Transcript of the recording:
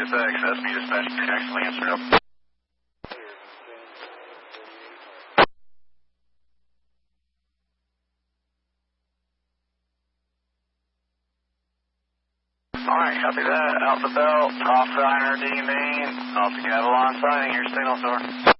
CSX, SB dispatch, actually answered up. Alright, copy that. Out the belt, off the IRD main, off the Catalan signing, your signal, sir.